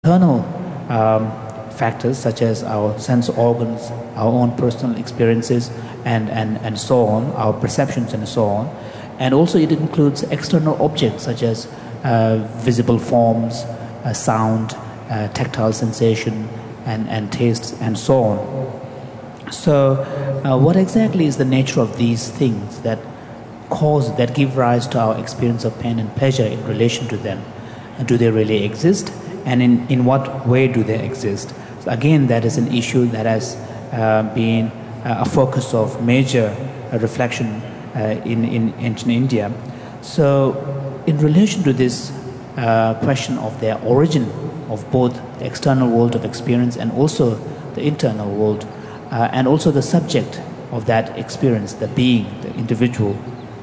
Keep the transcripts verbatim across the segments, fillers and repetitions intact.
internal um, factors such as our sense organs, our own personal experiences, and, and, and so on, our perceptions and so on. And also it includes external objects such as uh, visible forms, uh, sound, uh, tactile sensation, and, and tastes, and so on. So uh, what exactly is the nature of these things that cause, that give rise to our experience of pain and pleasure in relation to them? And do they really exist? And in, in what way do they exist? So again, that is an issue that has uh, been uh, a focus of major uh, reflection uh, in, in ancient India. So in relation to this uh, question of their origin of both the external world of experience and also the internal world, uh, and also the subject of that experience, the being, the individual,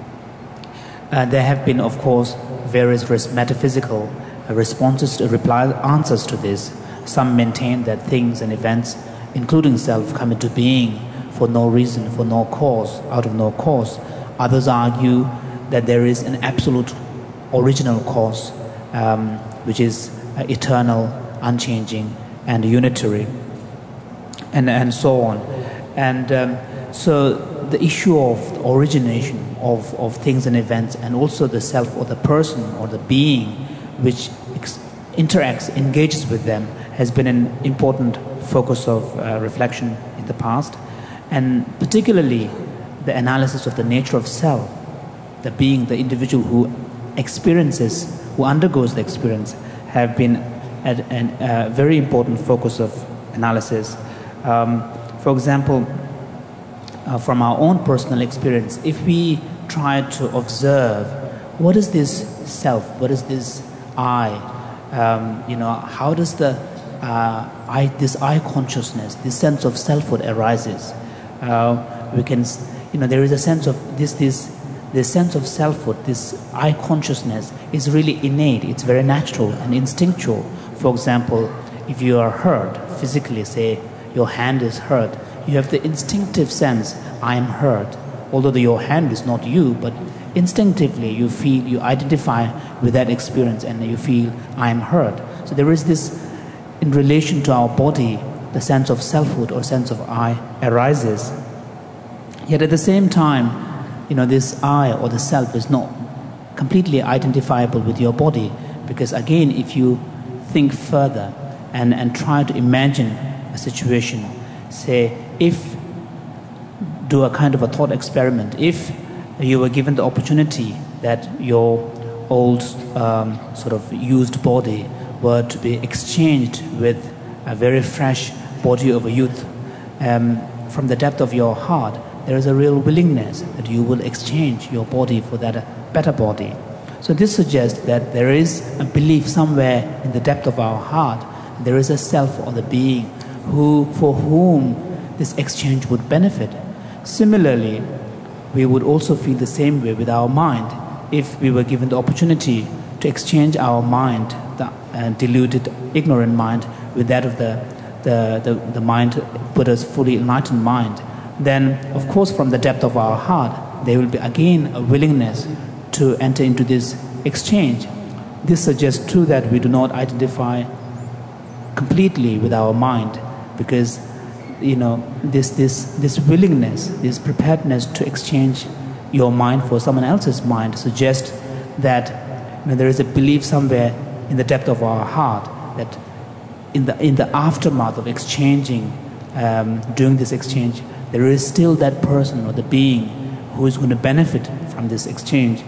uh, there have been, of course, various metaphysical responses to reply answers to this. Some maintain that things and events, including self, come into being for no reason, for no cause, out of no cause. Others argue that there is an absolute original cause, um, which is uh, eternal, unchanging, and unitary, and and so on. And um, so the issue of the origination of, of things and events, and also the self or the person or the being which ex- interacts, engages with them, has been an important focus of uh, reflection in the past. And particularly the analysis of the nature of self, the being, the individual who experiences, who undergoes the experience, have been a uh, very important focus of analysis. Um, for example, uh, from our own personal experience, if we try to observe what is this self, what is this I, um, you know, how does the uh, I, this I consciousness, this sense of selfhood arises? Uh, we can, you know, there is a sense of this, this, this sense of selfhood, this I consciousness is really innate. It's very natural and instinctual. For example, if you are hurt physically, say your hand is hurt, you have the instinctive sense, I am hurt, although the, your hand is not you, but instinctively you feel, you identify with that experience and you feel, I am hurt. So there is this, in relation to our body, the sense of selfhood or sense of I arises. Yet at the same time, you know, this I or the self is not completely identifiable with your body, because again, if you think further and, and try to imagine a situation, say, if, do a kind of a thought experiment, if you were given the opportunity that your old um, sort of used body were to be exchanged with a very fresh body of a youth, um, from the depth of your heart, there is a real willingness that you will exchange your body for that better body. So this suggests that there is a belief somewhere in the depth of our heart, there is a self or the being who, for whom this exchange would benefit. Similarly, we would also feel the same way with our mind if we were given the opportunity to exchange our mind, the uh, deluded, ignorant mind, with that of the, the, the, the mind, Buddha's fully enlightened mind. Then, of course, from the depth of our heart, there will be again a willingness to enter into this exchange. This suggests too that we do not identify completely with our mind, because you know, this, this, this willingness, this preparedness to exchange your mind for someone else's mind suggests that you know, there is a belief somewhere in the depth of our heart that in the, in the aftermath of exchanging, um, doing this exchange, there is still that person or the being who is going to benefit from this exchange.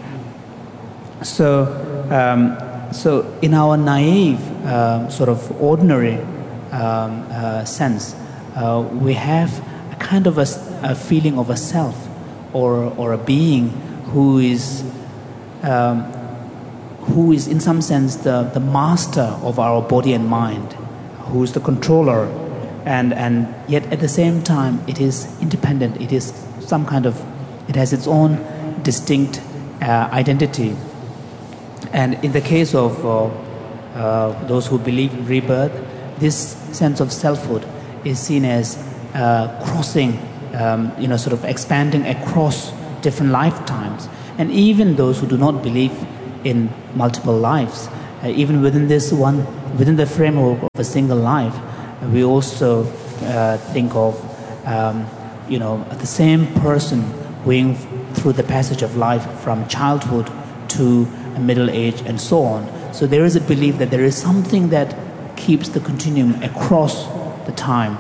So, um, so in our naive, uh, sort of ordinary um, uh, sense, Uh, we have a kind of a, a feeling of a self or, or a being who is, um, who is in some sense the, the master of our body and mind, who is the controller, and, and yet at the same time it is independent, it is some kind of, it has its own distinct uh, identity. And in the case of uh, uh, those who believe in rebirth, this sense of selfhood is seen as uh, crossing, um, you know, sort of expanding across different lifetimes. And even those who do not believe in multiple lives, uh, even within this one within the framework of a single life, we also uh, think of, um, you know, the same person going through the passage of life from childhood to middle age and so on. So there is a belief that there is something that keeps the continuum across the time.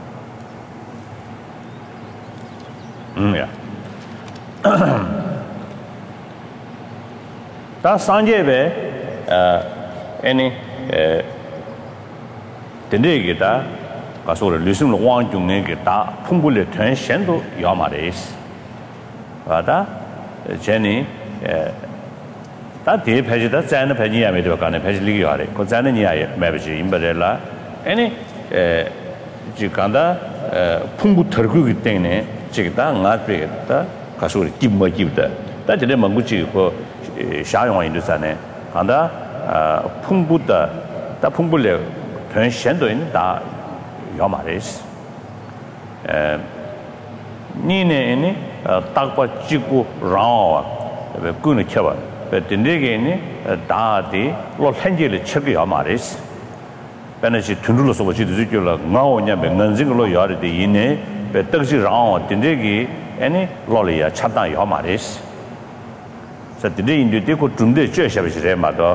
Mm, yeah. That's Sanjay, uh, any, uh, the negata, Kasura, listen to one young negata, Pumbule turn shendo Yamaris. Vada, Jenny, uh, that day page that Zana Pania made a kind of page Ligiari, Kozania, Mabaji, Imbarella, any, uh, Gikanda, uh, Pumbu Turgu Tene, Chigda, not big, Kasuri, give more give that. That did a Manguchi for Shayon in the Sane, and uh, Pumbuda, that Pumbule turn shendo in da Yamaris. Nine any, Takpa Chiku Rao, Guna Keva. But the Negani, Dadi, Lord Henry Chuggy Amaris. Beneshi Tundulos of Chizula, Maunia, Nanzinglo Yardi Ine, but Tuxi Round, Tindegi, any Lolia, Chata Yamaris. So today in the Deco Tunde Church of Remado,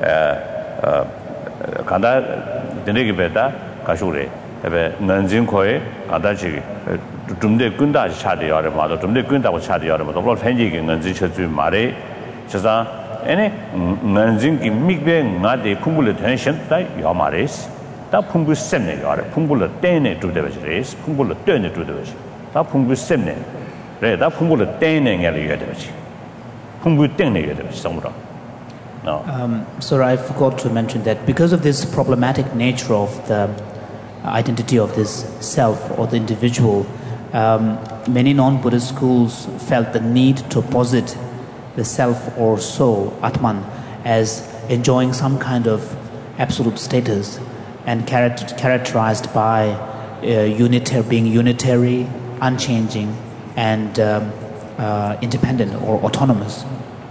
Kanda, the Negibeta, Kashure, Nanzinkoi, Adachi, Tumde Gunda Chadi or Mado, Tumde Gunda was Chadi or Mado, Lord Henry and Nanzichu Mare. Chasa, any Nanzinki Migbe, Nadi, Pumbula tension, that Yamaris, that Pumbu Semne, or Pumbula Dane to the race, Pumbula turn to the vision. That Pumbu Semne, that Pumbula Dane Eliadevich. Pumbu Dane somewhere. No. Um, sorry, I forgot to mention that because of this problematic nature of the identity of this self or the individual, um, many non-Buddhist schools felt the need to posit the self or soul, Atman, as enjoying some kind of absolute status and character, characterized by uh, unitary, being unitary, unchanging, and um, uh, independent or autonomous.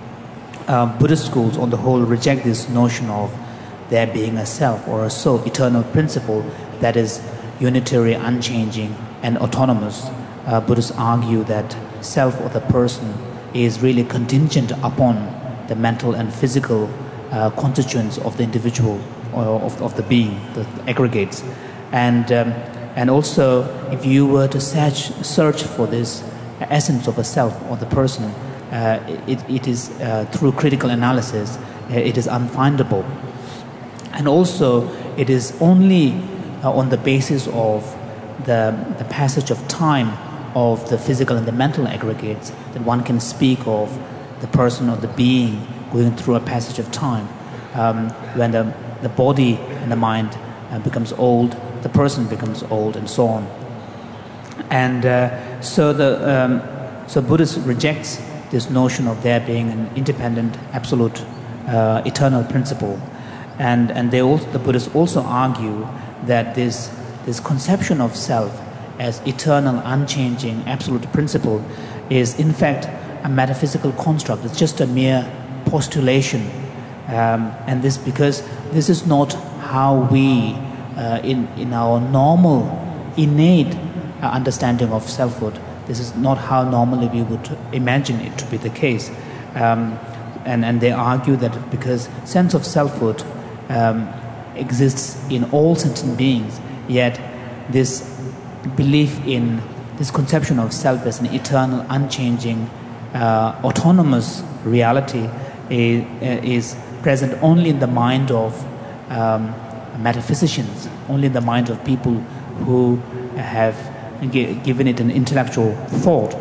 Uh, Buddhist schools on the whole reject this notion of there being a self or a soul, eternal principle that is unitary, unchanging, and autonomous. Uh, Buddhists argue that self or the person is really contingent upon the mental and physical uh, constituents of the individual or of, of the being, the aggregates. And, um, and also, if you were to search, search for this essence of a self or the person, uh, it, it is uh, through critical analysis, uh, it is unfindable. And also, it is only uh, on the basis of the, the passage of time of the physical and the mental aggregates that one can speak of the person or the being going through a passage of time. Um, when the, the body and the mind uh, becomes old, the person becomes old, and so on. And uh, so the um, so Buddhism rejects this notion of there being an independent, absolute, uh, eternal principle, and and they also, the Buddhists also argue that this this conception of self as eternal, unchanging, absolute principle is in fact a metaphysical construct. It's just a mere postulation. Um, and this because this is not how we, uh, in, in our normal, innate uh, understanding of selfhood, this is not how normally we would imagine it to be the case. Um, and, and they argue that because sense of selfhood um, exists in all sentient beings, yet this belief in this conception of self as an eternal, unchanging, uh, autonomous reality is, is present only in the mind of um, metaphysicians, only in the mind of people who have g- given it an intellectual thought.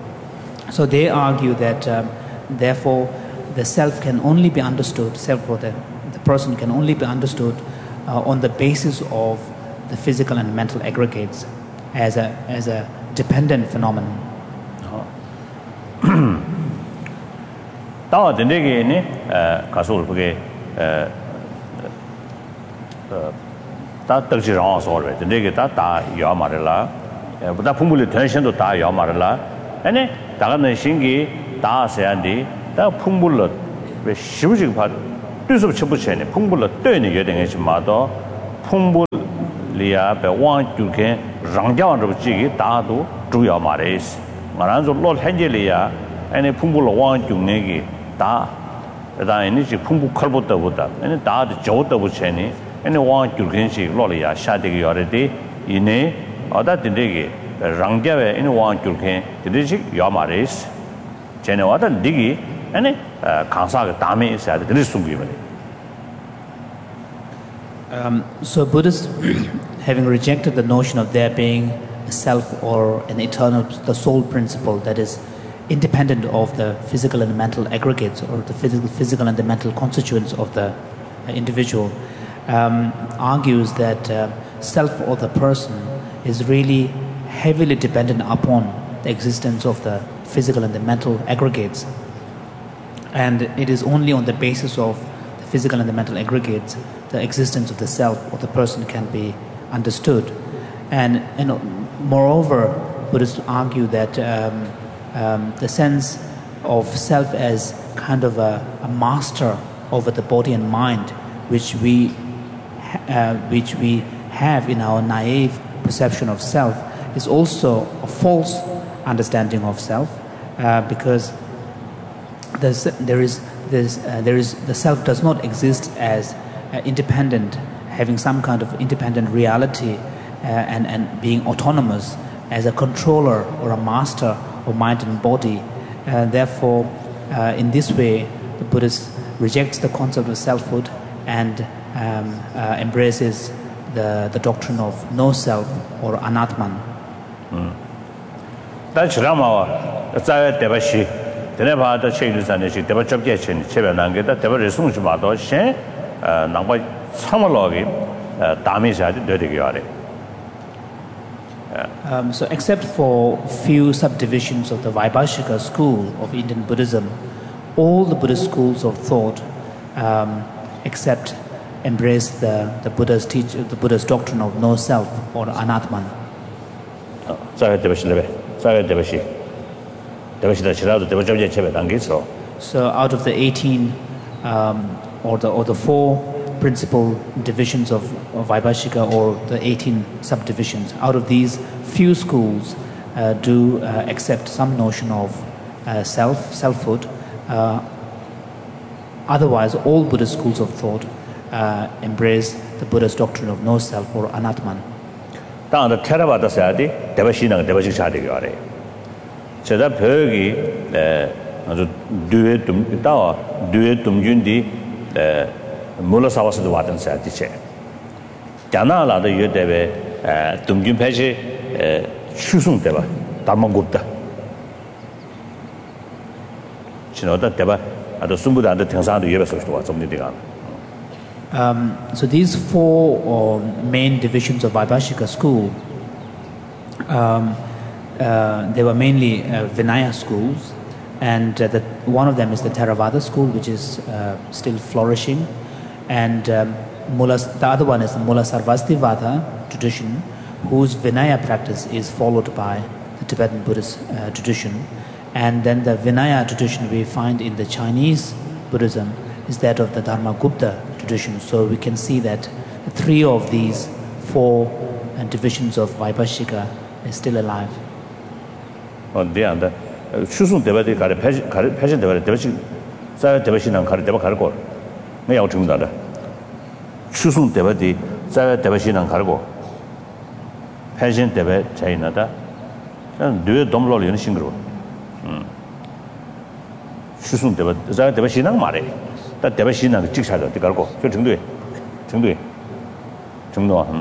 So they argue that um, therefore the self can only be understood, self or the, the person can only be understood uh, on the basis of the physical and mental aggregates as a as a dependent phenomenon. Tao den de ge ni ka so bu ge eh ta ta ji rang so re den de ge ta ta ya ma re la bu da phung bu le than shen do ta ya ma re la ane da ga ne shin ge da se an di da phung bu le be shi bu ji pa 뜻을 쳐붙이네 풍불로 떠는 게 되는 것이 마도 풍불리아 배원 주게 랑자원으로 지기 다도 주요 말이스 말한서 롤 현재리아 아니 풍불로 원 중내기 다 그다음에 이제 풍부 컬부터보다 아니 다도 저도 붙이네 아니 원 주근시 롤이야 샤되게 요래디 이네 어다 된대기 랑자에 이네 원 주게 되듯이 요 말이스 쟤네 와다 니기 아니 강사가 다음에 있어야 돼. Um, so Buddhists, having rejected the notion of there being a self or an eternal, the soul principle that is independent of the physical and mental aggregates or the physical, physical and the mental constituents of the uh, individual, um, argues that uh, self or the person is really heavily dependent upon the existence of the physical and the mental aggregates. And it is only on the basis of the physical and the mental aggregates the existence of the self or the person can be understood. And you know, moreover, Buddhists argue that um, um, the sense of self as kind of a, a master over the body and mind, which we uh, which we have in our naive perception of self, is also a false understanding of self, uh, because There's, there is, there's, uh, there is, the self does not exist as uh, independent, having some kind of independent reality uh, and, and being autonomous as a controller or a master of mind and body. Uh, therefore, uh, in this way, the Buddhist rejects the concept of selfhood and um, uh, embraces the, the doctrine of no self or anatman. That's Rama. 대내바다 체류산에시 대바 접계체니 체변한게다 대바 레송지 마도 신 남바 참을로기 담이자지 되게 하래. Um, so except for few subdivisions of the Vaibhashika school of Indian Buddhism, all the Buddhist schools of thought um, except embrace the, the Buddha's teach the Buddha's doctrine of no self or anatman. So out of the eighteen um, or the or the four principal divisions of, of Vaibhashika or the eighteen subdivisions, out of these few schools uh, do uh, accept some notion of uh, self, selfhood. Uh, otherwise, all Buddhist schools of thought uh, embrace the Buddha's doctrine of no self or anatman. 당의 테라바다 사야디 대바신앙 대바식 사야되게 하래. 제가 벽이 에 아주 두에 좀 있다 두에 dum준디 에 몰라사와서도 왔던 사야디체. 자나라도 여대베 에 dum준 패시 에 추승대바 담만곱다. 신호다 대바 아주 숨부다한테 등산도 예배서도 와 좀디가. Um, so these four uh, main divisions of Vaibhashika school, um, uh, they were mainly uh, Vinaya schools, and uh, the, one of them is the Theravada school, which is uh, still flourishing, and um, Mula, the other one is the Mula Sarvastivada tradition, whose Vinaya practice is followed by the Tibetan Buddhist uh, tradition, and then the Vinaya tradition we find in the Chinese Buddhism is that of the Dharmagupta tradition. So we can see that three of these four uh, divisions of Vaibhashika is still alive. On the other, 추승 대바디 가르 가르 패션 대바디 대바시 자 대바시는 가르 대바 가르고 뭐 양 중다다. 추승 대바디 자 대바시는 가르고 패션 대바 차이나다. 난 뇌 dom로리는 싱그러. 음. 추승 대바 자 대바시는 말해. 다 대바시는 직사도 가르고 저 정도에 정도에 정도 음.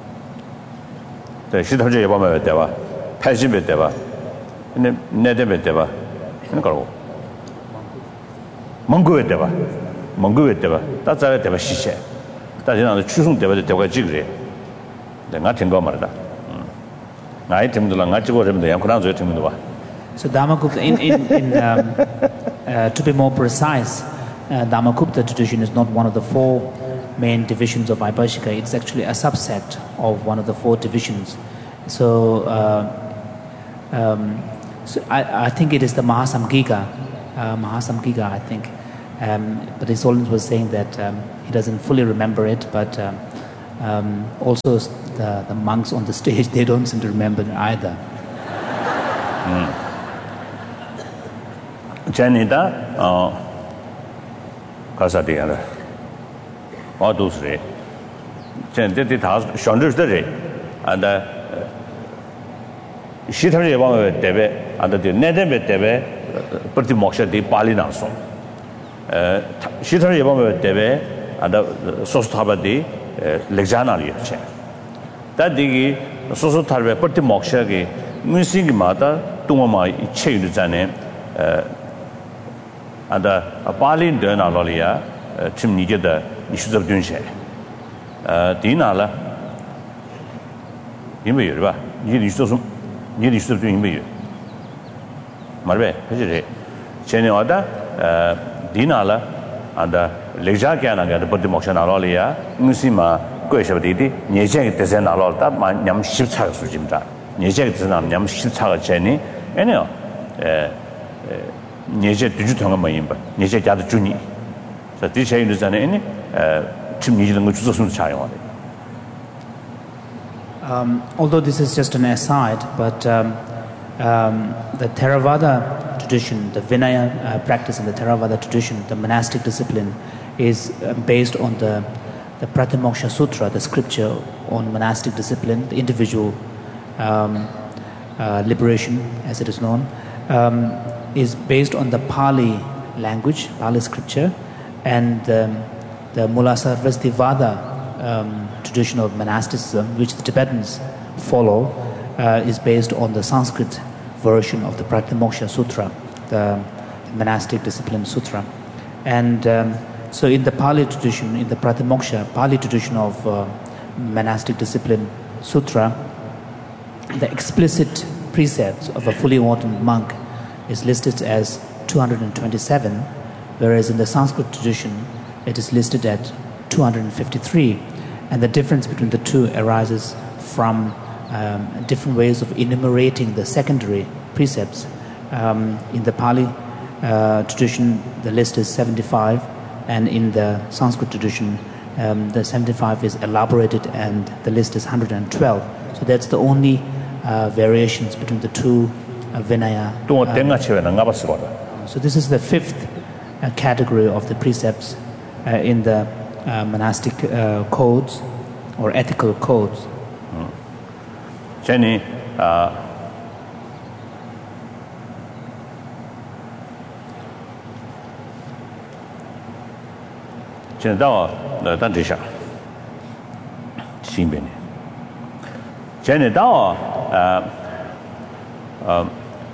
네, 시도제 예보면 대바 패션에 대바 근데 내대면 대바 그런 거고 몽고에 대바 몽고에 대바 따자에 대바 시세 따지나도 추승 대바도 대가 지그래 내가 된거 말이다 음 나이 팀들랑 같이 보면 양코랑 저 팀도 봐 So Dharmagupta in in, in um, uh, to be more precise, uh, Dharmagupta tradition is not one of the four main divisions of Vaibhashika. It's actually a subset of one of the four divisions. So uh, um, So I, I think it is the Mahasamgika, uh, Mahasamgika, I think, Um, but His Holiness was saying that um, he doesn't fully remember it, but um, um, also the, the monks on the stage, they don't seem to remember it either. Janita, Kasadiana, all those re. Jan did it house, Shonders the re, and Shitari about Debe, and the Nedebe Debe, pretty moksha di Palinaso. Shitari about Debe, and the Sostabadi, Lexana. That digi, Sosotarbe, pretty moksha, missing mata, Tumama, Che Zane. And a Palin Dana Lolia, Tim Nigida, issues of Dunshe. Dinala Imba, you used to do Imba. Marbe, Hejere, Chenioda, Dinala, and Lejakana, the Potimoshan Alolia, Musima, Queshabidi, Nijek Tezena Lota, my Yam Shipsa Sujimta, Nijek Tezan, Yam Shipsa Jenny, anyhow. Nietzsche digital Mayimba, Nietzsche got Juni. So this is an any to me the child. Um, although this is just an aside, but um, um, the Theravada tradition, the Vinaya uh, practice in the Theravada tradition, the monastic discipline, is uh, based on the the Pratimoksha Sutra, the scripture on monastic discipline, the individual um, uh, liberation, as it is known. Um, is based on the Pali language, Pali scripture, and um, the Mulasarvastivada um, tradition of monasticism, which the Tibetans follow, uh, is based on the Sanskrit version of the Pratimoksha Sutra, the monastic discipline sutra. And um, so in the Pali tradition, in the Pratimoksha, Pali tradition of uh, monastic discipline sutra, the explicit precepts of a fully ordained monk is listed as two hundred twenty-seven, whereas in the Sanskrit tradition it is listed at two hundred fifty-three, and the difference between the two arises from um, different ways of enumerating the secondary precepts. Um, in the Pali uh, tradition the list is seventy-five, and in the Sanskrit tradition um, the seventy-five is elaborated and the list is one hundred twelve. So that's the only uh, variations between the two Uh, Vinaya. Uh, so this is the fifth uh, category of the precepts uh, in the uh, monastic uh, codes or ethical codes. Jenny, uh, Jenny, the Dantisha, Simbini. Jenny, uh, um,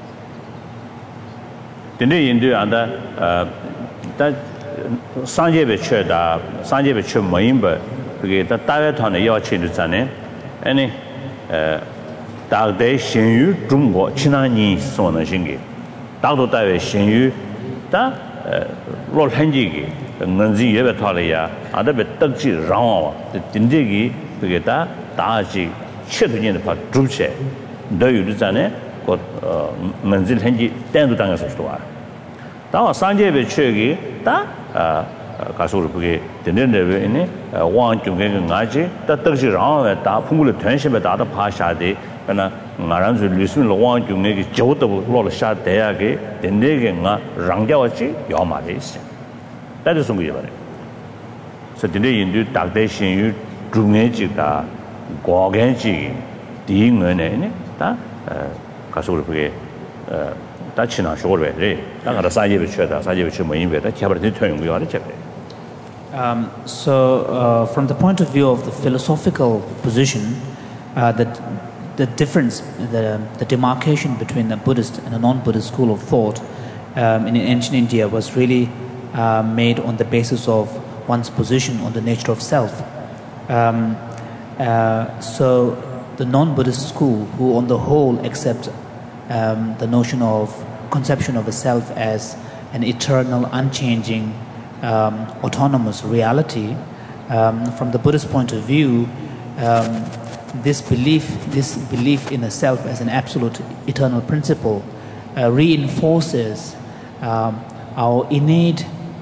Today in the under that Sanjay Cheda, Sanjay Chum Maimba, because the Tibet on the Yachin Zane, any Dag Day Shin Yu, Jumbo, Chinani, so on a shingi. Dado Tibet Shin Yu, that Lord Henjigi, the Nanzi Yevatalia, and the Betugji Rawa, the Tindigi, because that Daji, Chipping the part, Druche, do you Zane? Manzil Henji, ten to Tangas of Stoa. Now, Sanjay Chegi, that Kasuri, the Ninde in it, one to get Naji, that turns around at that Pungula tension with other Pasha de, and Maranzu listen to one to make a jolt of Lord Shah Deage, the Nega Rangawachi, Yomadis. That is some way. So today in the Dagdation, you drew Nejika, Goganji, Ding and any, that. Kasuri, Dachina Shore, Nanga Saji Cheta, Saji Chimain, that Cabaret turn we are Um, so, uh, from the point of view of the philosophical position, uh, that the difference, the, the demarcation between a Buddhist and a non-Buddhist school of thought um, in ancient India was really uh, made on the basis of one's position on the nature of self. Um, uh, so, the non-Buddhist school, who on the whole accept um, the notion of conception of a self as an eternal, unchanging, um, autonomous reality, um, from the Buddhist point of view, um, this belief, this belief in a self as an absolute, eternal principle, uh, reinforces um, our innate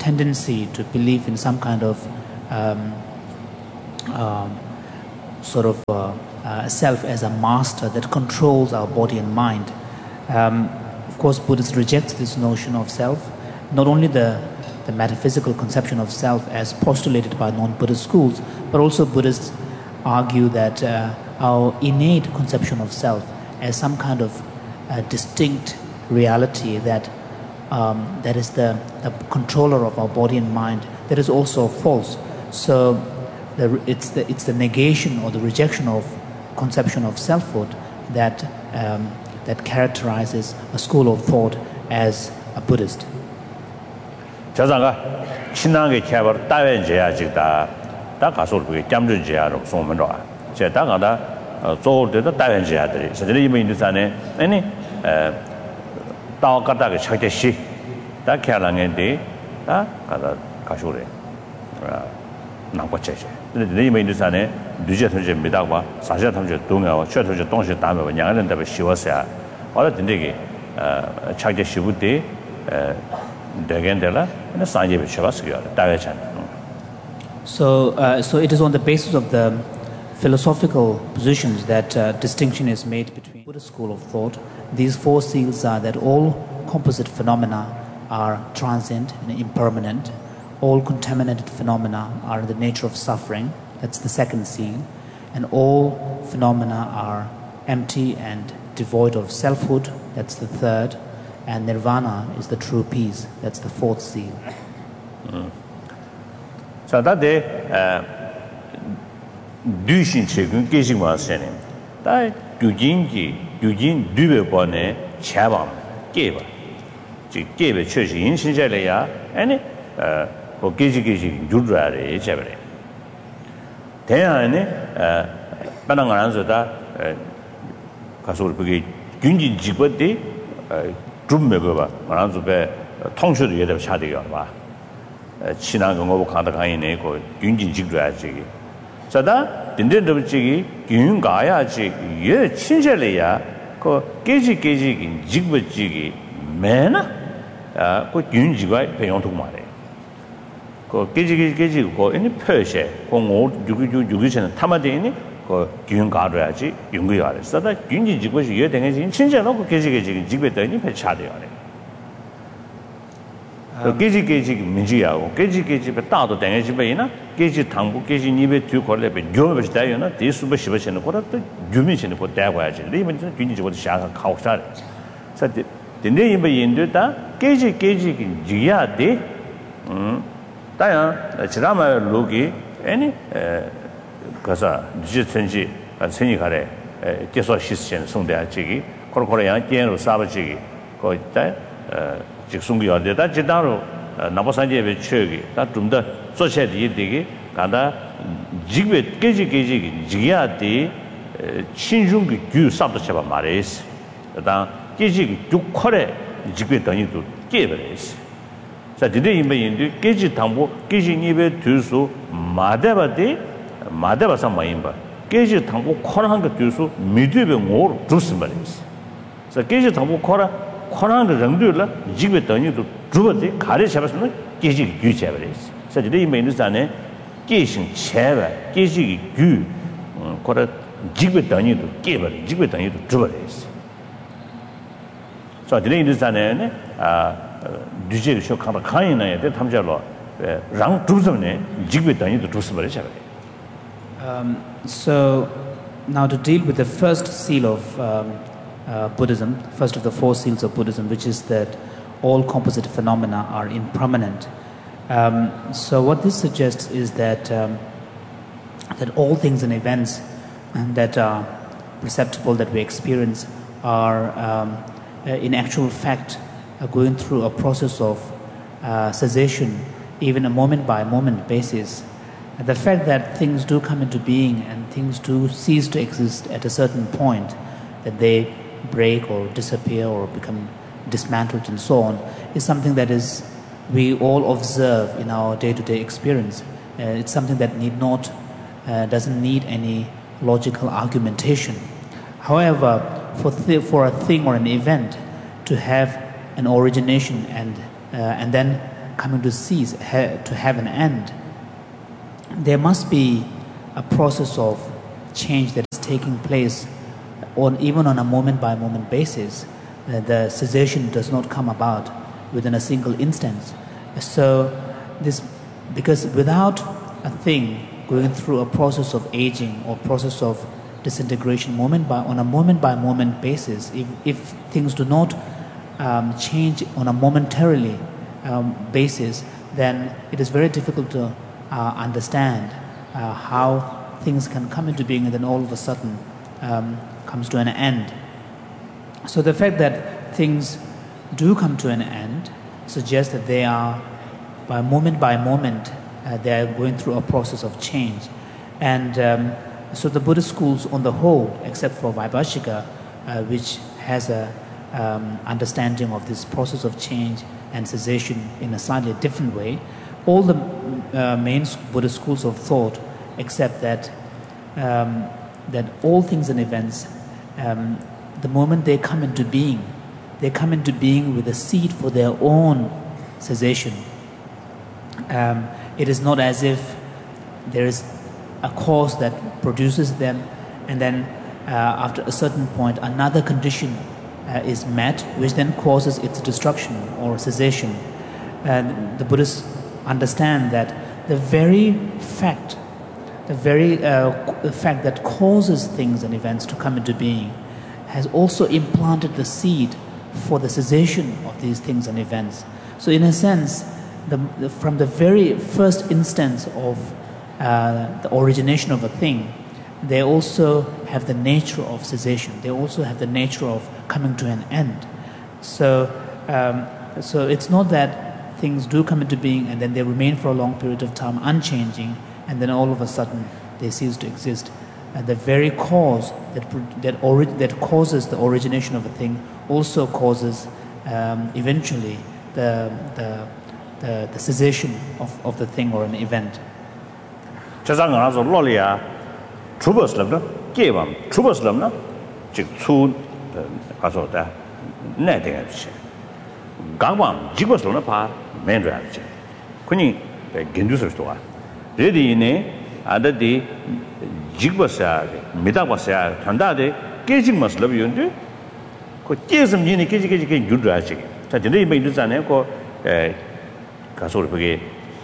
tendency to believe in some kind of um, um, sort of uh, uh, self as a master that controls our body and mind. Um, of course, Buddhists reject this notion of self, not only the, the metaphysical conception of self as postulated by non-Buddhist schools, but also Buddhists argue that uh, our innate conception of self as some kind of uh, distinct reality that um, that is the, the controller of our body and mind, that is also false. So the, it's, the, it's the negation or the rejection of conception of selfhood that, um, that characterizes a school of thought as a Buddhist. 저자가 신앙의 개발 따윈제야 지다 다 가서 그게 잠주제야로 소문로 제 다가다 조르도 따윈제야들이 사실 이미 인도산에 아니 에 다가다가 착대시 다 개랑인데 다 가다 가쇼래 아 나고체제 근데 이미 인도산에 뉴제 통제입니다 봐 사실 통제 동아와 최 통제 동시 다음에 양은 답이 쉬웠어요 어라 된대기 어 착대시부터 에 So, uh, so it is on the basis of the philosophical positions that uh, distinction is made between Buddhist school of thought. These four seals are that all composite phenomena are transient and impermanent. All contaminated phenomena are in the nature of suffering. That's the second seal. And all phenomena are empty and devoid of selfhood. That's the third. And nirvana is the true peace. That's the fourth seal. So that day, du shin che gun ge shin wa sen ne. Da du jin ji, du jin du be bo ne cha ba ge ba. Ji ge be che shi yin shin zhe le ya, ani eh ho ge ji ge ji ju zhuai le che ba le. Den ya ne eh ba na ngan so da eh ka so bu ge gun jin ji bo de eh 좀 먹어봐. 말아서 배 통수도 예대 차대요 봐. 친한 거 가다 가이네 그 윤진 직줘야지. 자다 딘딘도 지기 균 가야지. 예 친절해야 그 깨지 깨지 직버지기 매나 아그 윤지가 배용도 말해. 그 깨지 깨지 깨지 그 이니 표시 공오 육육 육이는 타마되니 그 균 가려야지 연구해야 돼. 서다 균진 직것이 이해 되는지 진짜 놓고 계지게 지금 집에더니 배차돼요. 그 계지 계지 민지하고 계지 계지에 따도 되는 집에나 계지 당부 계지 입에 두 걸레 배 교업을 다요나 대수버 십어시는 거라 또 유민신을 거 대고야지. 이번 균진 직것도 시작한 가옥사. 그래서 근데 이번 인도다 계지 계지 지야 돼. 음. 다야 지라마 로기 아니 에 그래서 뉴진지 선이 가래 계속 시스템 송대하지 코로코로 양견으로 사버지기 거기다 직송기 어디다 지다로 나보산제에 쳐기 다좀더 소셜이 되게 가다 지배 깨지 깨지 지야디 신중기 규 sab도 잡아 말이스 다 깨지 죽코레 지배等于도 깨버리스 자 디데 임베인도 깨지 당부 깨지 입에 두수 마대바디 마대바사 마임바 깨지 당고 코라한 거 뒤수 미드베 모 주스 말이스. 그래서 깨지 당고 코라 코라한 거 정도라 집에等于도 주버데 가래 잡았으면 깨지 규제 버리스. 그래서 이 메뉴산에 깨신 체바 깨지 규 코라 집에等于도 깨버리 집에等于도 주버리스. 그래서 이 메뉴산에 아 뉴제를 쇼카가 가이나에 대 탐자로 랑 주스네 집에等于도 주스 버리스. Um, so now to deal with the first seal of um, uh, Buddhism, first of the four seals of Buddhism, which is that all composite phenomena are impermanent. Um, so what this suggests is that um, that all things and events and that are perceptible, that we experience, are um, uh, in actual fact uh, going through a process of uh, cessation, even a moment by moment basis. The fact that things do come into being and things do cease to exist at a certain point, that they break or disappear or become dismantled and so on, is something that is we all observe in our day-to-day experience. Uh, it's something that need not, uh, doesn't need any logical argumentation. However, for th- for a thing or an event to have an origination and uh, and then coming to cease, ha- to have an end, there must be a process of change that is taking place on even on a moment-by-moment basis. Uh, the cessation does not come about within a single instance. So this, because without a thing going through a process of aging or process of disintegration moment by on a moment-by-moment basis, if, if things do not um, change on a momentarily um, basis, then it is very difficult to uh, understand uh, how things can come into being and then all of a sudden um, comes to an end. So the fact that things do come to an end suggests that they are, by moment by moment, uh, they are going through a process of change. And um, so the Buddhist schools on the whole, except for Vaibhashika, uh, which has a um, understanding of this process of change and cessation in a slightly different way, all the uh, main Buddhist schools of thought accept that um, that all things and events, um, the moment they come into being, they come into being with a seed for their own cessation. Um, it is not as if there is a cause that produces them, and then uh, after a certain point, another condition uh, is met, which then causes its destruction or cessation. And the Buddhists understand that the very fact, the very uh, fact that causes things and events to come into being, has also implanted the seed for the cessation of these things and events. So, in a sense, the, the, from the very first instance of uh, the origination of a thing, they also have the nature of cessation. They also have the nature of coming to an end. So, um, so it's not that things do come into being and then they remain for a long period of time unchanging, and then all of a sudden they cease to exist. And the very cause that that, ori- that causes the origination of a thing also causes um, eventually the, the the the cessation of, of the thing or an event. 자상가서 로리아 추버스럽다 개밤 추버스럽나 즉 추 가서다 내대야지 강밤 지버스럽나 봐 맨줘야지 그니 gendu스도 와 레디네 아다디 지버사 미다버사 단다데 깨직마스럽이온데 그 깨슴니니 깨지깨지게 줄줘야지 자 근데 이 메이드잖아요 그 가서 그게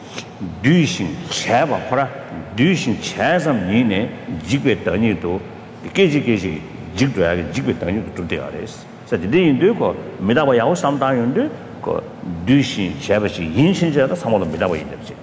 듀신 차바 보라 듀신 차삼 니네 지괴 떠니도 깨지깨지 지괴야 지괴 떠니도 좀 돼야래스 그래서 인도 그 미다바 야오 삼다인데 그 듀신 차바시 인신자가 삼월로 미다바 있는지.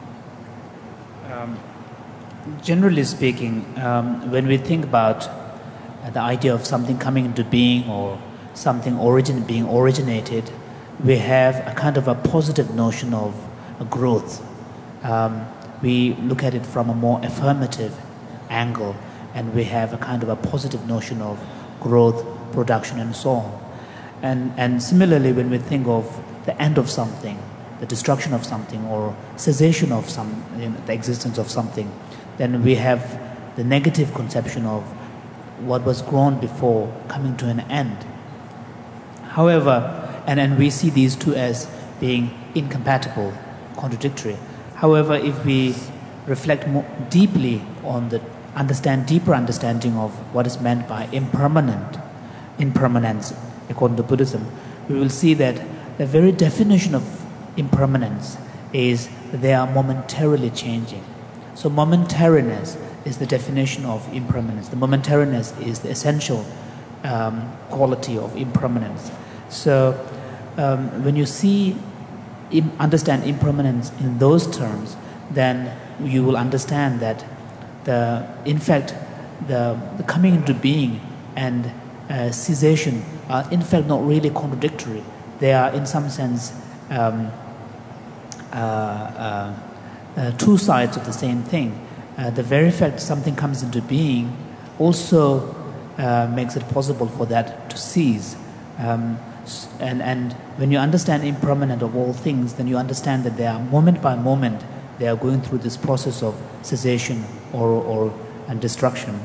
Generally speaking, um, when we think about uh, the idea of something coming into being or something origin being originated, we have a kind of a positive notion of a growth. Um, we look at it from a more affirmative angle, and we have a kind of a positive notion of growth, production, and so on. And, and similarly, when we think of the end of something, the destruction of something, or cessation of some, you know, the existence of something, then we have the negative conception of what was grown before coming to an end. However, and, and we see these two as being incompatible, contradictory. However, if we reflect more deeply on the understand deeper understanding of what is meant by impermanent, impermanence, according to Buddhism, we will see that the very definition of impermanence is that they are momentarily changing. So momentariness is the definition of impermanence. The momentariness is the essential um, quality of impermanence. So um, when you see, im- understand impermanence in those terms, then you will understand that the, in fact, the, the coming into being and uh, cessation are in fact not really contradictory. They are in some sense um, uh, uh, uh, two sides of the same thing. Uh, the very fact something comes into being also uh, makes it possible for that to cease. Um, and, and when you understand impermanent of all things, then you understand that they are moment by moment, they are going through this process of cessation or, or and destruction.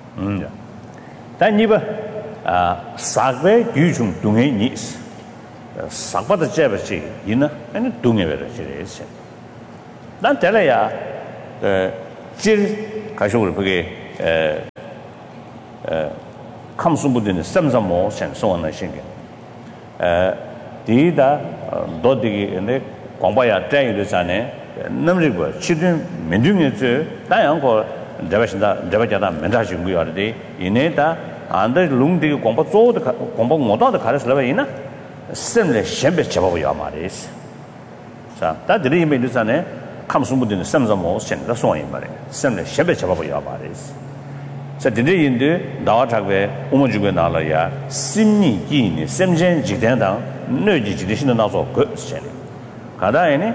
Mm. Then you sagwe gyujung dunghe nis sakpata cheba chi ina ene dunge vera chire se dan tele ya jir kashur pege eh eh kamsumbudin samsamo sen so na shinge eh di da dodigi ene 광바야 때에 전에 남리고 치든 민중에서 다양고 대바신다 대바자다 mendaji nguyordi ineda ande lungdi 광바 조도 광바 못도 가르스라바 이나 셈레 셴베 잡아고 야마레스 자 다들이 이메일 전에 감수무드는 셈자모 센다 소인 말에 셈레 셴베 잡아고 야마레스 자 din데 인데 나와타베 오모주게 나라야 심니 기니 셈젠 지된당 너지 지대신의 나서 그 셈 가다에네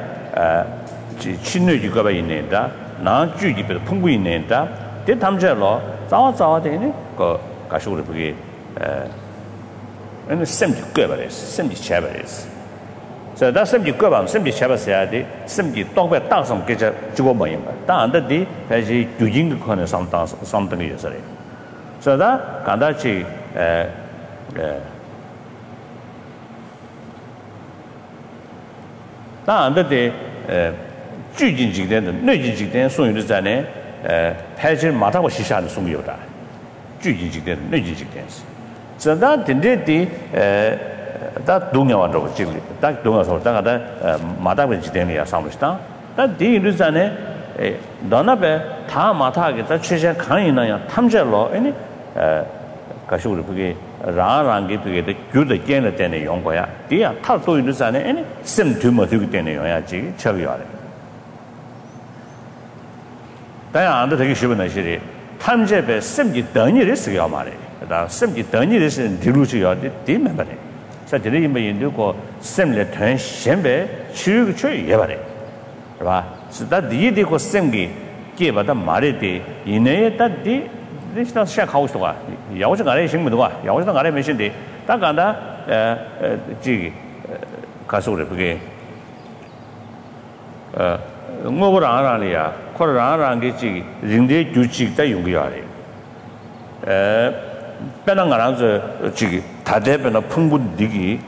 친느지가 있는다 나 주기베 풍부 있는다 대 담자로 자와 자와 되네 그 가시고를 보기 에 ene semji göberes semji cheberes so da semji göbam semji chebes야 돼 semji 똑배 땅섬 깨져 주고 뭐임 다 안다디 다시 주진 그 코너 상당 상당이 있어요 so da 간다치 에에 다 안다디 에 주진 직대는 내진 직대는 소유를 전에 에 패질 마다고 시샤는 소유다 주진 직대는 내진 직대는 저다 딘데디 에다 동양화로 지금 딱 동양화로 다가다 마다베 지대니야 상무시다 다 디르자네 에 너나베 다 마타게 다 최세 강이나야 탐절로 아니 에 가시우르 그게 라랑게 그게 규도 깨는 때네 용거야 디야 탈도 있는자네 아니 심투모 되기 때네 용야지 저기야래 다야 안도 되게 쉬운 것이리 탐제베 심지等일을 쓰게 말해 다 심지等일을 쓰는 디루지야 디 멤버네 자 디리 임베인도 고 심레 전 신베 추추 예바래 봐 스다 디디고 심기 게바다 말에디 이내에 다디 리스타 시작하고 싶어 야오지 안에 신문도 봐 야오지 안에 메신데 딱 간다 에 지기 가서를 그게 어 뭐보라 안하리야 코라라는 게 지기 링데 주직다 용기야래 에 빼랑가랑서 지기 다대변의 풍분디기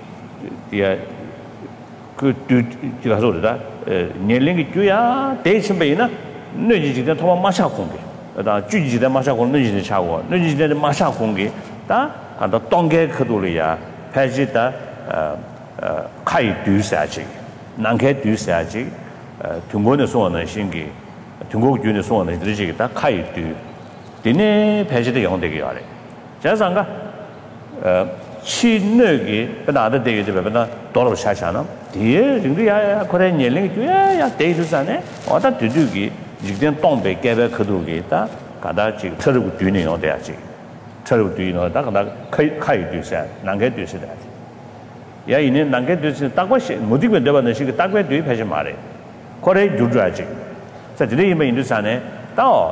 그 지가 소리다年龄이 줘야 대신배이나 너지지가 도마 마샤 공개 다 주지지다 마샤 공개 너지지 차고 너지지다 마샤 공개 다 간다 동계 그돌이야 패지다 어 카이 뒤사지 난게 뒤사지 중국의 소원의 신기 중국 주의 소원의 들으시기 다 카이 뒤 디네 패지다 영되게 하래 자상가 어 친너기 나도 되게 되면 돌아 샤샤나 뒤에 링리야 그래 년龄이 줘야 대주산에 어다 뒤두기 직전 동배 개배 그두기다 가다 지금 처르고 뒤는 어디야지 처르고 뒤는 다 가다 카이 카이 뒤사 난게 뒤사다 야 이는 난게 뒤사 딱과시 모두가 되는 시기 딱과 뒤 패지 말해 그래 주줘야지 자 뒤에 있는 인도산에 또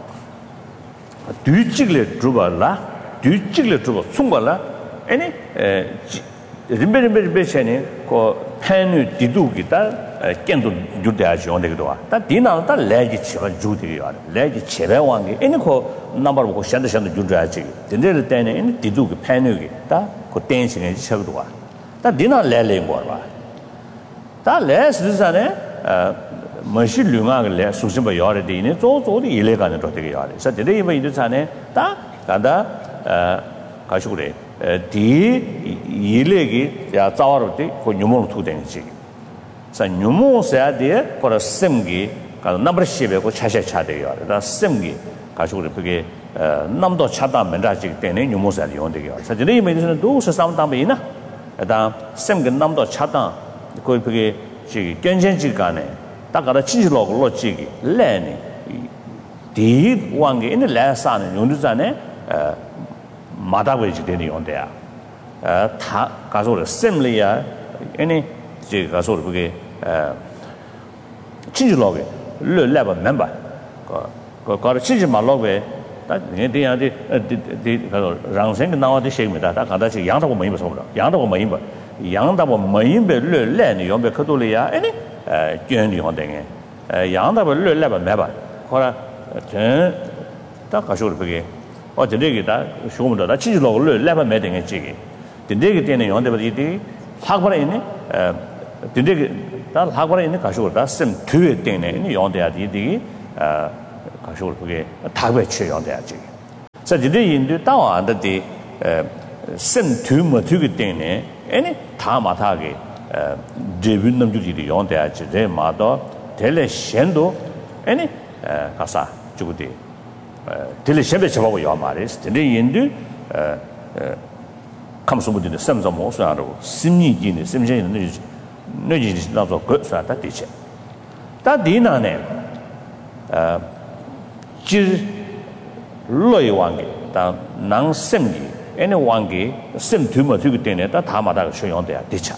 뒤직을 주발라 뒤직을 주고 숨발라 아니 에 림베림베베체니 그 팬이 디두기다 깬도 주대하지 온데기도 와다 디나다 레지 치가 주대요 레지 제배왕이 아니 그 넘버 보고 샌드샌드 주대하지 근데 때는 아니 디두기 팬이 다그 댄싱에 쳐도 와다 디나 레레 뭐와다 레스르산에 어 머시 류가게 레 수심바 요래 되네 조조도 일레가는 또 되게 요래 그래서 되게 이번 인도산에 다 간다 어 가시고래 디 일레기 야 자와로데 그 뉴모로 투den지 자 뉴모서야 돼 거라 셈기 가 넘버 십에고 차셔 차대요 다 셈기 가지고 그게 남도 차다 면다지 때문에 뉴모서야 용되게 자 저희 메디스는 도서 상담이나 다 셈기 남도 차다 그 그게 지 견전지 간에 딱 가다 진실로 로지기 레니 디 왕게 있는 레사는 용두자네 마다베지 되는 용대야 다 가서를 셈리야 아니 제 가서를 그게 친구로게 레벨 멤버 그 거를 친구 말로게 다 내대야데 디 가서 랑생 나와도 시입니다 다 가다지 양다고 뭐 입어서 그러 양다고 뭐 입어 양다고 뭐 입어 레레니 용배 그돌이야 아니 에 견이 혼댕에 에 양다고 레레벨 멤버 거라 전다 가서를 그게 어제기다 쇼문다 친구로 레벨 매딩에 지기 근데게 되는 용대버디 학벌에 있는 근데 다 학벌에 있는 가시고다 심 뒤에 땡네 이 용대야지 이게 어 가시고 그게 답에 취해 용대야지 그래서 이제 인도 따와 안데 심 뒤에 뒤에 땡네 아니 다 마타게 어 데뷔 남주들이 용대야지 제 마도 델레 셴도 아니 가사 주고디 델레 셴베 잡고 요 말이스 근데 인도 어 감소부들의 셈좀 모습으로 심리기는 심리는 너지 나서 그 사다 되지 다 디나네 어질 로이 왕게 다 낭심기 애네 왕게 심 두머 두고 되네 다 다마다 쇼용돼야 되차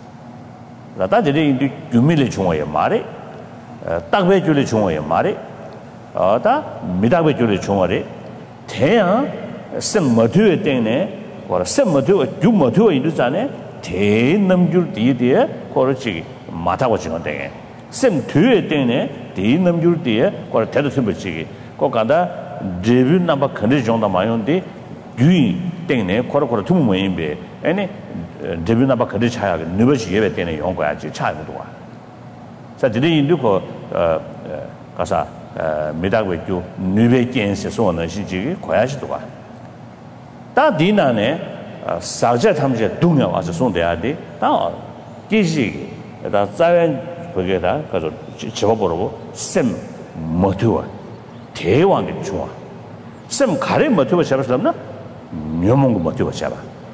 나다들이 인도 유밀의 중앙에 말에 딱배줄의 중앙에 말에 어다 미다배줄의 중앙에 태양 심 머두에 되네 or some motive, you motive in the Zane, ten number dear, Korochi, Mata watching on day. Some two a day, ten number dear, or Tedasubichi, Kokada, David number condition on the Mayondi, doing Dane, Korokor two may be any David number condition, never she ever ten a young child. So today in Duco Casa, Midawi, Nuve Gens, so on, she quiet to one. 다 디나네 사제 탐제 동요 와서 손대야지 다 기시 다 자연 거기에다 가서 집어보라고 셈 모티브 대왕의 중앙 셈 가래 모티브 잡았으면 묘몽고 모티브 잡아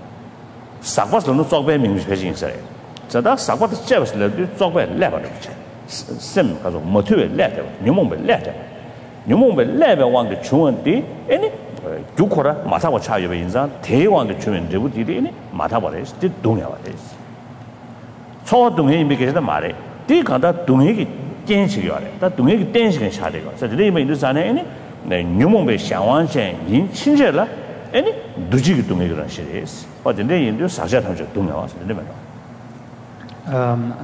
사과스는 쪽배 민주 회진 있어요 저다 사과도 잡았으면 쪽배 레버는 셈 가서 모티브 레버 묘몽배 레버 묘몽배 레버 왕의 중원디 아니 주코라 마사고 차이베 인자 대왕의 주면 되부디니 마타버레스 디 동야와레스 초동에 이미게다 말에 디 간다 동에기 땡식이와레 다 동에기 땡식은 샤데가 그래서 이 메인도 자네 네 뉴몽베 샹완센 인 친제라 아니 두지기 동에기란 시리스 어딘데 인도 사자탐저 동야와서 되면 um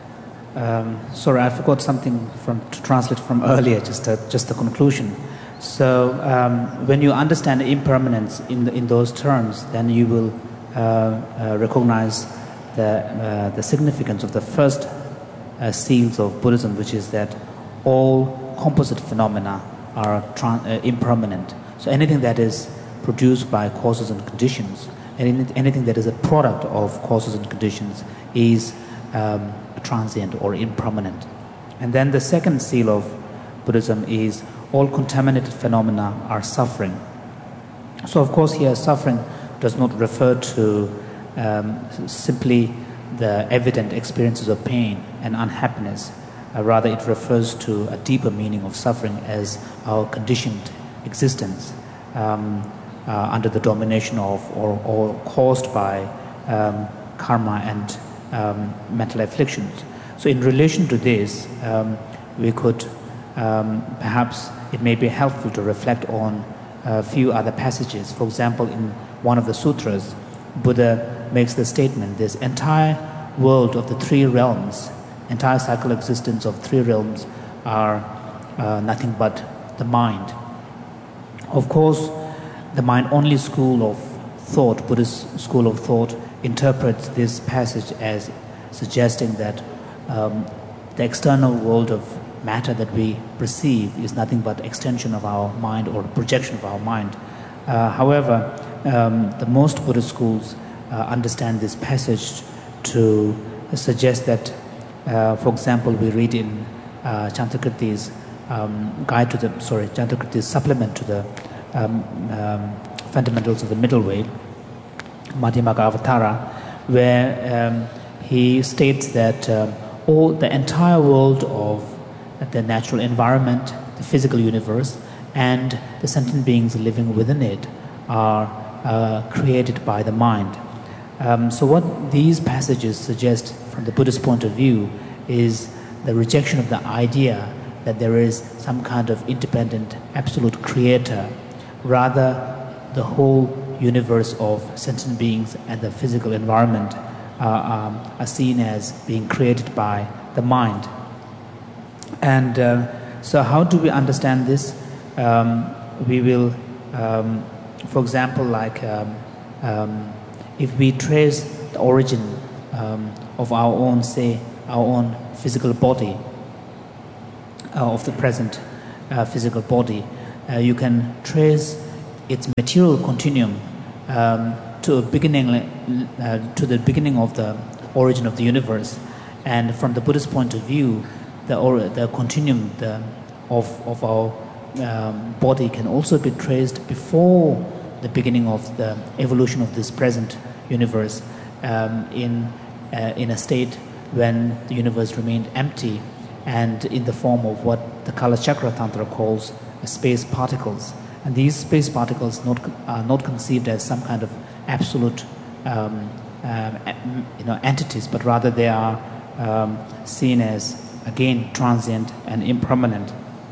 um sorry I forgot something from to translate from earlier just a, just the conclusion. So um, when you understand impermanence in the, in those terms, then you will uh, uh, recognize the uh, the significance of the first uh, seals of Buddhism, which is that all composite phenomena are tran- uh, impermanent. So anything that is produced by causes and conditions, and anything that is a product of causes and conditions, is um, transient or impermanent. And then the second seal of Buddhism is all contaminated phenomena are suffering. So of course here suffering does not refer to um, simply the evident experiences of pain and unhappiness. Uh, rather it refers to a deeper meaning of suffering as our conditioned existence um, uh, under the domination of or, or caused by um, karma and um, mental afflictions. So in relation to this, um, we could um, perhaps it may be helpful to reflect on a few other passages. For example, in one of the sutras, Buddha makes the statement, this entire world of the three realms, entire cycle existence of three realms are uh, nothing but the mind. Of course, the mind-only school of thought, Buddhist school of thought, interprets this passage as suggesting that um, the external world of matter that we perceive is nothing but extension of our mind or projection of our mind. Uh, however, um, the most Buddhist schools uh, understand this passage to suggest that, uh, for example, we read in uh, Chantakirti's um, guide to the, sorry, Chantakirti's supplement to the um, um, fundamentals of the middle way, Madhyamaka Avatara, where um, he states that uh, all the entire world of the natural environment, the physical universe, and the sentient beings living within it are uh, created by the mind. Um, so what these passages suggest from the Buddhist point of view is the rejection of the idea that there is some kind of independent, absolute creator. Rather, the whole universe of sentient beings and the physical environment uh, um, are seen as being created by the mind. And uh, so how do we understand this? Um, we will, um, for example, like um, um, if we trace the origin um, of our own, say, our own physical body, uh, of the present uh, physical body. Uh, you can trace its material continuum um, to a beginning, uh, to the beginning of the origin of the universe, and from the Buddhist point of view, the or, the continuum the, of of our um, body can also be traced before the beginning of the evolution of this present universe, um, in uh, in a state when the universe remained empty, and in the form of what the Kalachakra Tantra calls space particles. And these space particles not, are not conceived as some kind of absolute um, um, you know, entities, but rather they are um, seen as, again, transient and impermanent.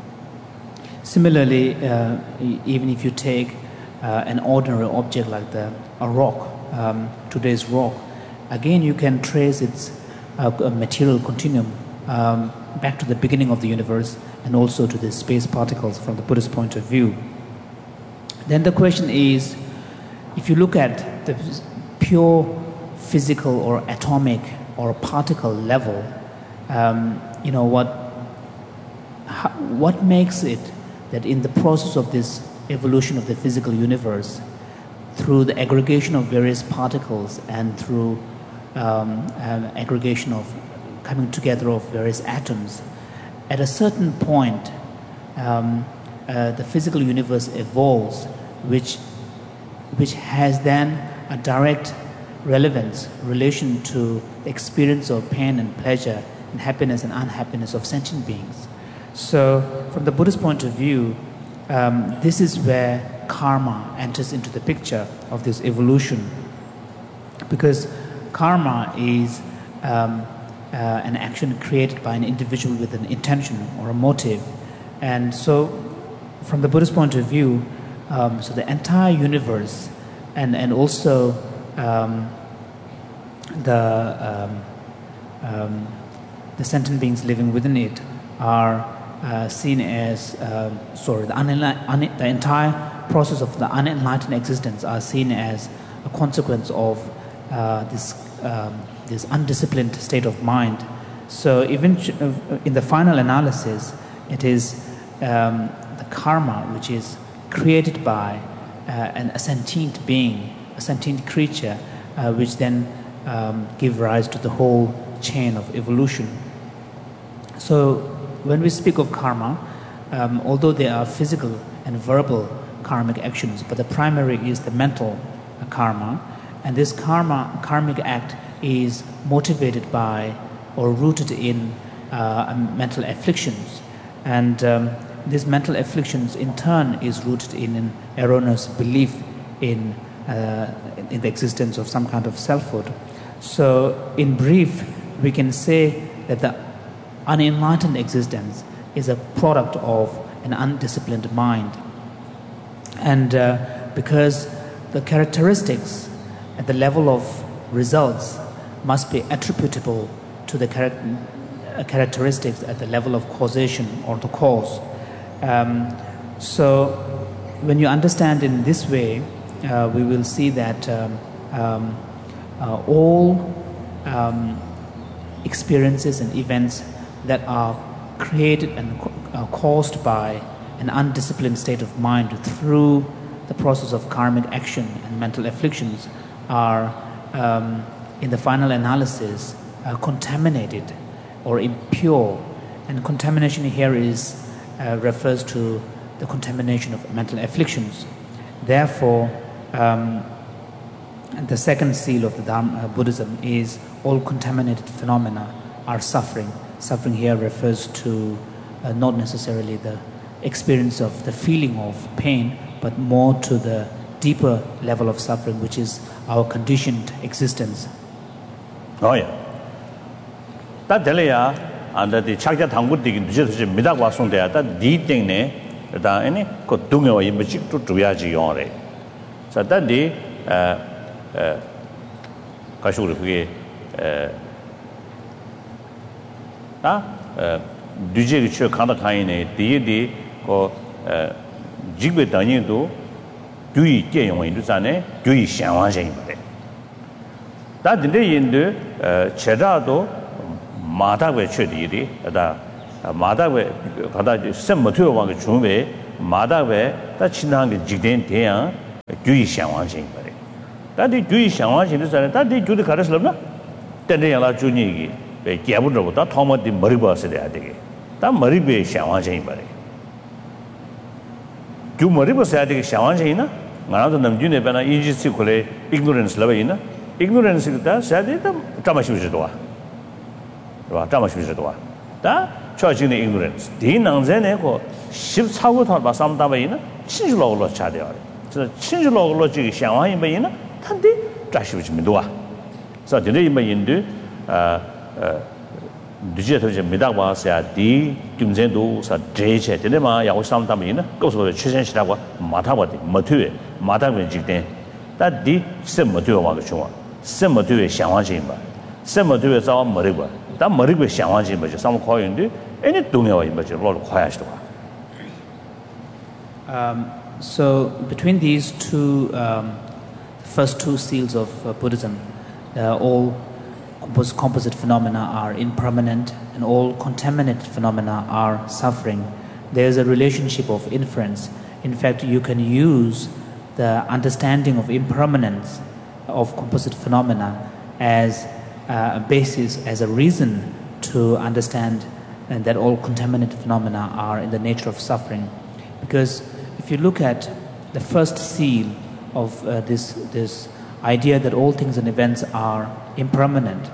Similarly, uh, even if you take uh, an ordinary object like the, a rock, um, today's rock, again you can trace its uh, material continuum um, back to the beginning of the universe and also to the space particles from the Buddhist point of view. Then the question is, if you look at the pure physical or atomic or particle level, um, you know, what, how, what makes it that in the process of this evolution of the physical universe, through the aggregation of various particles and through um, um, aggregation of coming together of various atoms, at a certain point, um, uh, the physical universe evolves, which, which has then a direct relevance, relation to the experience of pain and pleasure and happiness and unhappiness of sentient beings. So, from the Buddhist point of view, um, this is where karma enters into the picture of this evolution, because karma is um, uh, an action created by an individual with an intention or a motive. And so, from the Buddhist point of view, um, so the entire universe and, and also um, the, um, um, the sentient beings living within it are uh, seen as, uh, sorry, the, unenlight- un- the entire process of the unenlightened existence are seen as a consequence of uh, this um, this undisciplined state of mind. So even in the final analysis, it is um, the karma which is created by uh, an, a sentient being, a sentient creature, uh, which then um, give rise to the whole chain of evolution. So when we speak of karma, um, although there are physical and verbal karmic actions, but the primary is the mental uh, karma, and this karma, karmic act is motivated by or rooted in uh, mental afflictions. And um, these mental afflictions in turn is rooted in an erroneous belief in, uh, in the existence of some kind of selfhood. So in brief, we can say that the unenlightened existence is a product of an undisciplined mind. And uh, because the characteristics at the level of results must be attributable to the char- characteristics at the level of causation or the cause. Um, so when you understand in this way, uh, we will see that um, um, uh, all um, experiences and events that are created and co- uh, caused by an undisciplined state of mind through the process of karmic action and mental afflictions are um, in the final analysis, uh, contaminated or impure. And contamination here is uh, refers to the contamination of mental afflictions. Therefore, um, the second seal of the Dharma, uh, Buddhism is all contaminated phenomena are suffering. Suffering here refers to uh, not necessarily the experience of the feeling of pain, but more to the deeper level of suffering, which is our conditioned existence. Oh yeah. That delaya and the chakya thangu digin just midak wasung there that di thing ne that any ko dunge wa yimchik to tuya ji yore. So that the uh uh kashur ge uh ah uh duje ge chhe khanda khai ne di di ko uh jigbe danyin do gyui jian yong yin du zan ne gyui xian wang xian de. 다 근데 인도 제자도 마다베 최디리 다 마다베 가다 셈모토 왕의 중에 마다베 다 친한 게 직된 대양 주의 상황신 거래. 다들 주의 상황신도 잘 다들 주의 가르쳐나 때려라 주니기 왜 개부들보다 토마디 머리 봐서 돼야 되게. 다 머리 배 상황신 거래. 주 머리 봐서 해야 되게 상황신이나 나도 남준에 배나 인지스 콜에 ignorance 레벨이나 ignorance가 사대다 담아시지도와. 와 담아시지도와. 다 초진의 ignorance. 디난제네고 십사고 더 바삼다바이나 친줄로로 차대요. 저 친줄로로 지기 상황이 뭐이나 탄디 자시지미도와. 그래서 근데 이마인데 아 디지털 미다바스야 디 김젠도 사 제체 되네마 야고 삼다바이나 그것도 최선시라고 마타바디 마트에 마타면 직대 다디 셈모트에 와가 좋아. 셈모트에 상황이 봐. 셈모트에 자와 머리고 다 머리고 상황이 뭐죠. 삼 코인데 any 동요와 뭐죠. 로로 kho야시도 Um, so between these two, um, first two seals of uh, Buddhism, uh, all compos composite phenomena are impermanent and all contaminated phenomena are suffering. There is a relationship of inference. In fact, you can use the understanding of impermanence of composite phenomena as uh, a basis, as a reason to understand uh, that all contaminated phenomena are in the nature of suffering. Because if you look at the first seal of uh, this, this idea that all things and events are impermanent,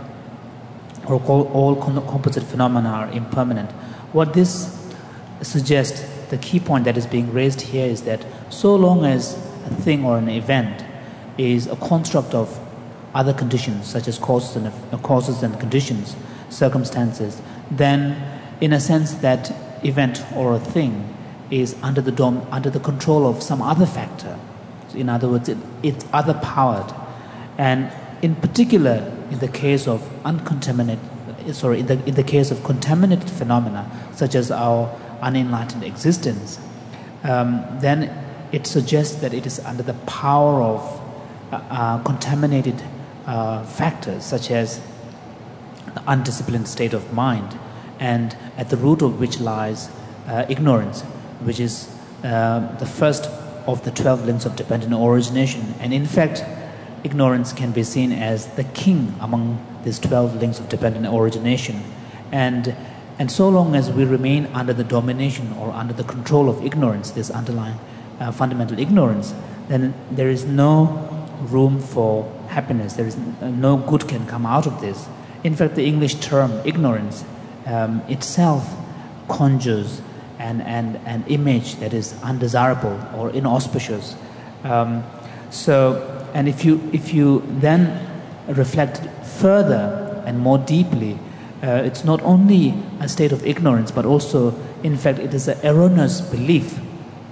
or all composite phenomena are impermanent, what this suggests, the key point that is being raised here is that so long as a thing or an event is a construct of other conditions, such as causes and, uh, causes and conditions, circumstances, then in a sense that event or a thing is under the dom under the control of some other factor. So in other words, it, it's other powered, and in particular, in the case of uncontaminated, sorry, in the in the case of contaminated phenomena such as our unenlightened existence, um, then it suggests that it is under the power of uh, uh, contaminated uh, factors such as the undisciplined state of mind, and at the root of which lies uh, ignorance, which is uh, the first of the twelve links of dependent origination. And in fact, ignorance can be seen as the king among these twelve links of dependent origination. And, and so long as we remain under the domination or under the control of ignorance, this underlying uh, fundamental ignorance, then there is no room for happiness. There is no good can come out of this. In fact, the English term ignorance um, itself conjures And, and an image that is undesirable or inauspicious. Um, so, and if you if you then reflect further and more deeply, uh, it's not only a state of ignorance, but also, in fact, it is an erroneous belief.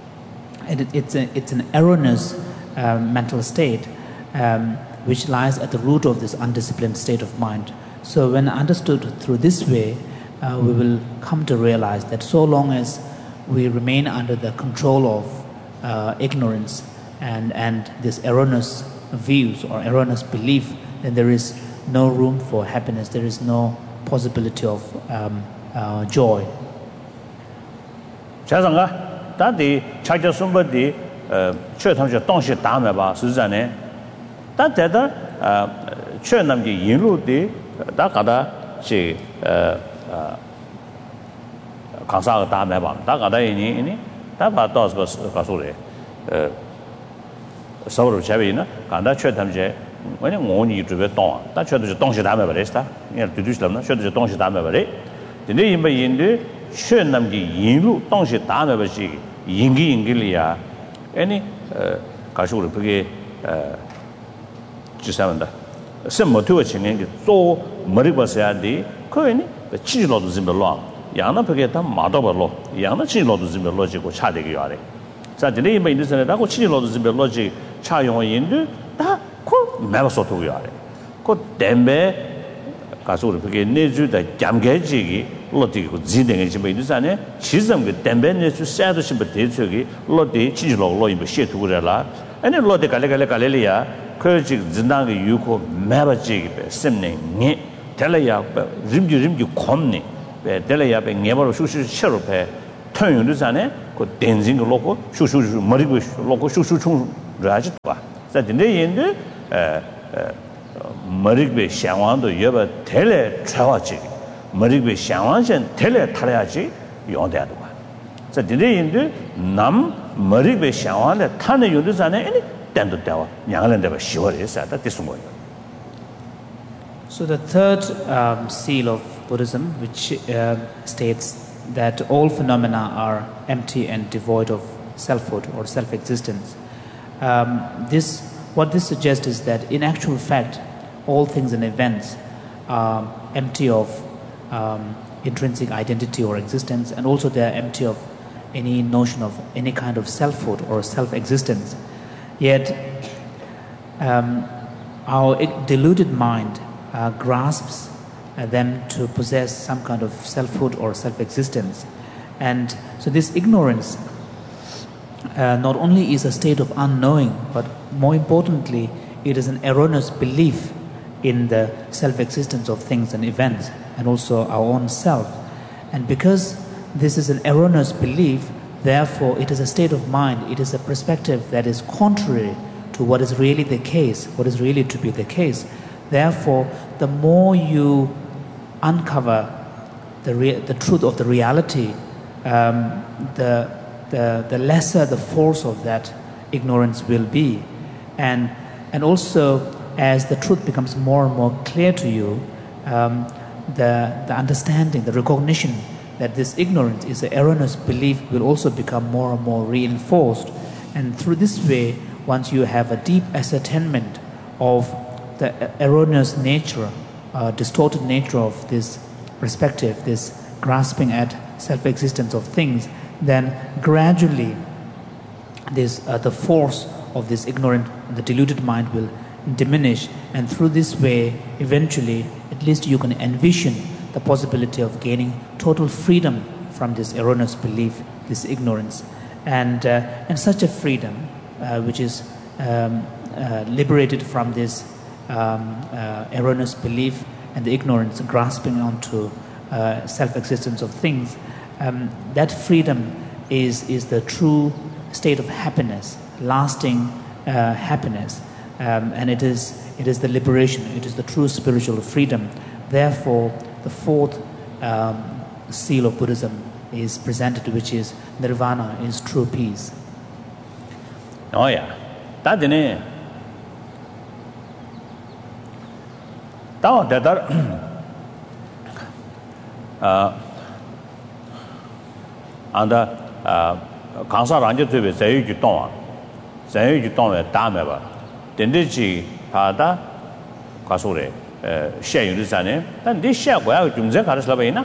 And it, it's a, it's an erroneous uh, mental state um, which lies at the root of this undisciplined state of mind. So, when understood through this way, Uh, we will come to realize that so long as we remain under the control of uh, ignorance and, and this erroneous views or erroneous belief, then there is no room for happiness, there is no possibility of um, uh, joy. 자상가 다디 차저 숨버디 어 최탐저 동시 다음에 봐 수자네 다대다 어 최남기 인루디 다 가다 시 어 강사가 다 매봐 다 가다 이니 이니 다 봐도 가서래 어 서로 제비나 간다 최탐제 왜냐 원이 주베 동 다 최도 동시 다 매버렸다 예 두두슬람나 최도 동시 다 매버리 근데 이마 인데 최남기 인루 동시 다 매버시 인기 인기리야 아니 어 가서를 그게 어 지사한다 셈모토의 진행이 또 머리 벗어야 돼 그거니 치질로도 좀 별로 양나 그게 다 마도벌로 양나 치질로도 좀 별로 지고 차되게 요래 자 근데 이마 인도선에 하고 치질로도 좀 별로 지 차용의 인도 다그 매버서도 요래 그 댐베 가서를 그게 내주다 잠개지기 로티고 진행이 좀 인도선에 지점 그 댐베 내주 세도 심 대처기 로티 치질로 로이 뭐 셰투그래라 아니 로티 갈래갈래 갈래리야 그지 진단의 유고 매버지 셈네 니 텔레야 림지 림지 콤니 배 텔레야 배 녀버로 슈슈 셔로 배 통용도 전에 그 댄징 로고 슈슈슈 머리고 로고 슈슈충 라지 봐. 자 근데 얘는 에 머리고 상황도 여버 텔레 차와지 머리고 상황선 텔레 타야지 용돼도 봐. 자 근데 얘는 남 머리고 상황에 타는 요도 전에 So the third um, seal of Buddhism, which uh, states that all phenomena are empty and devoid of selfhood or self-existence. Um, this, what this suggests is that in actual fact, all things and events are empty of um, intrinsic identity or existence, and also they are empty of any notion of any kind of selfhood or self-existence. Yet, um, our deluded mind uh, grasps uh, them to possess some kind of selfhood or self-existence. And so this ignorance uh, not only is a state of unknowing, but more importantly, it is an erroneous belief in the self-existence of things and events, and also our own self. And because this is an erroneous belief, therefore, it is a state of mind, it is a perspective that is contrary to what is really the case, what is really to be the case. Therefore, the more you uncover the, rea- the truth of the reality, um, the, the, the lesser the force of that ignorance will be. And, and also, as the truth becomes more and more clear to you, um, the, the understanding, the recognition that this ignorance is an erroneous belief will also become more and more reinforced. And through this way, once you have a deep ascertainment of the erroneous nature, uh, distorted nature of this perspective, this grasping at self-existence of things, then gradually this, uh, the force of this ignorant, the deluded mind will diminish. And through this way, eventually, at least you can envision the possibility of gaining total freedom from this erroneous belief, this ignorance. And, uh, and such a freedom, uh, which is um, uh, liberated from this um, uh, erroneous belief and the ignorance, grasping onto uh, self-existence of things, um, that freedom is, is the true state of happiness, lasting uh, happiness. Um, and it is, it is the liberation, it is the true spiritual freedom. Therefore, the fourth um, seal of Buddhism is presented, which is nirvana, is true peace. Oh yeah, that didn't. That that uh, and uh, Kansa Ranger to be say you don't, say you don't a damn ever. Then did she Pada Kasure? Share you this and then this share where you can carry Slavina.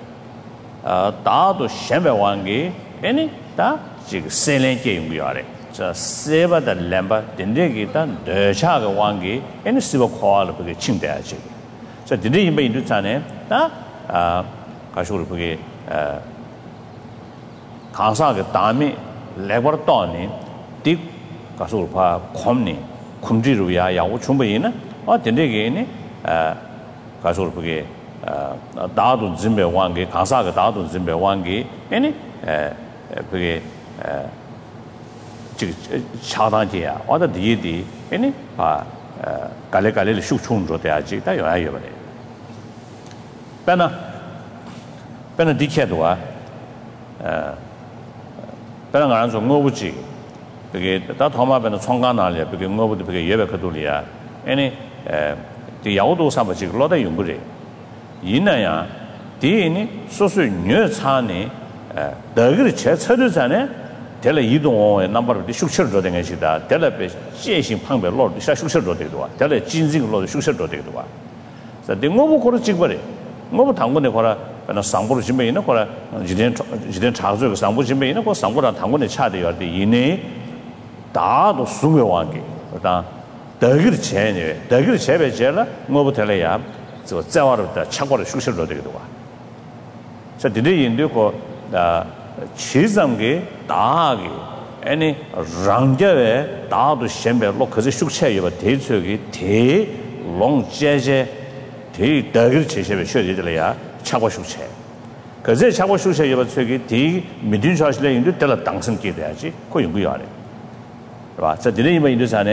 Tado Shembe Wangi, any that selling game we are. Just save the lamber, then they get the Chaga Wangi, any silver call of the Chimdachi. So did they be into Tane? That Kashur Kansa Dami, Labortoni, Dick Kasurpa, Comni, Kumjiruya, Yachumbina, or did they gain 가서 그게 다도 진배 왕게 강사가 다도 진배 왕게 아니 그게 지 차단지야 어디 뒤에 아니 아 갈래갈래를 숙충으로 돼야지 다 요아요 그래 배나 배나 디케도와 어 배나 가는 좀 뭐부지 그게 다 도마배는 총간날이야 그게 뭐부터 그게 예배거들이야 아니 에 야오도 사바지 로다 용거래 이나야 디니 소소 녀차네 더그를 제처르잖아 델라 이동의 넘버를 숙처로 된 것이다 델라베 제신 방배 로드 샤 숙처로 되도 와 델라 진진 로드 숙처로 되도 와 그래서 내가 거를 찍버려 뭐 당근에 거라 나 상부로 준비해 놓고 거라 지된 지된 차서 그 상부 준비해 놓고 상부랑 당근에 차대요 돼 이내 다도 수며 왕게 그다 더그를 제네 더그를 제배 제라 뭐부터래야 저 자와르다 차고를 숙실로 되기도 와. 저 디데 인도고 다 치상게 다하게 아니 랑제에 다도 셴베 로커즈 숙체여 대적이 대 롱제제 대 더글 제시에 쉬어지들이야 차고 숙체 그제 차고 숙체 여버 저기 대 미딘 사실에 인도 때라 당선 기대야지 그 연구야 봐. 자, 너네 이번 인도산에